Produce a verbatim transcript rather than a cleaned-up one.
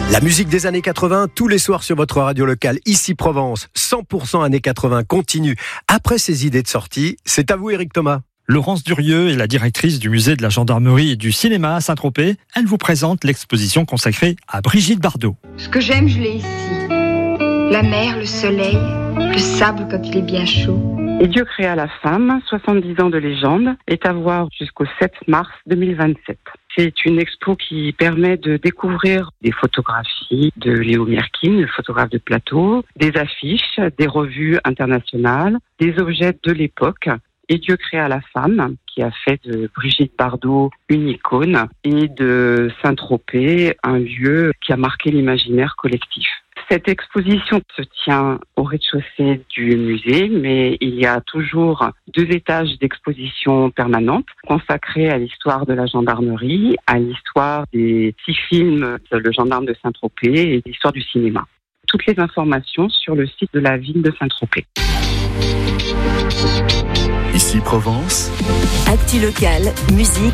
La musique des années quatre-vingts, tous les soirs sur votre radio locale, ici Provence, cent pour cent années quatre-vingts, continue. Après ces idées de sortie, c'est à vous Éric Thomas. Laurence Durieux est la directrice du musée de la gendarmerie et du cinéma à Saint-Tropez. Elle vous présente l'exposition consacrée à Brigitte Bardot. Ce que j'aime, je l'ai ici. La mer, le soleil, le sable quand il est bien chaud. Et Dieu créa la femme, soixante-dix ans de légende, est à voir jusqu'au sept mars deux mille vingt-sept. C'est une expo qui permet de découvrir des photographies de Léo Mierkin, le photographe de plateau, des affiches, des revues internationales, des objets de l'époque. Et Dieu créa la femme, qui a fait de Brigitte Bardot une icône, et de Saint-Tropez un lieu qui a marqué l'imaginaire collectif. Cette exposition se tient au rez-de-chaussée du musée, mais il y a toujours deux étages d'exposition permanente consacrés à l'histoire de la gendarmerie, à l'histoire des six films Le Gendarme de Saint-Tropez et l'histoire du cinéma. Toutes les informations sur le site de la ville de Saint-Tropez. Ici Provence. Actu locale, musique,